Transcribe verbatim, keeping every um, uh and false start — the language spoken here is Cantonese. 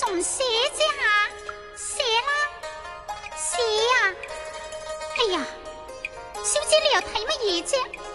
仲寫啫吓，寫啦，寫啊！哎呀，小姐你又睇乜嘢啫？